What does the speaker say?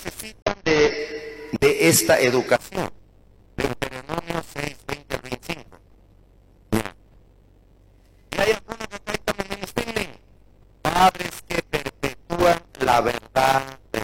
necesitan de esta educación. Deuteronomio 6, 20 al 25. Y hay algunos que acá también estén padres que perpetúan la verdad